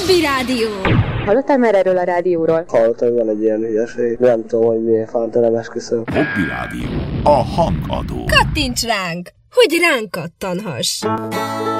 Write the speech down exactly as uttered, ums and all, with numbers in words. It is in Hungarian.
Hobby Rádió. Hallottál már erről a rádióról? Hallottam, van egy ilyen hülyeség. Nem tudom, hogy miért fánt, nem esküszöm. Hobby Rádió. A hangadó. Kattints ránk, hogy ránk kattanhass.